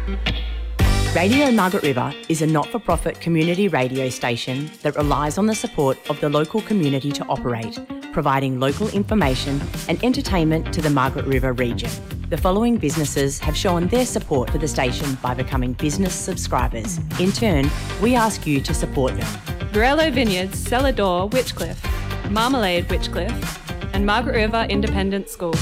Radio Margaret River is a not-for-profit community radio station that relies on the support of the local community to operate, providing local information and entertainment to the Margaret River region. The following businesses have shown their support for the station by becoming business subscribers. In turn, we ask you to support them. Borello Vineyards, Cellar Door, Witchcliffe, Marmalade, Witchcliffe, and Margaret River Independent School.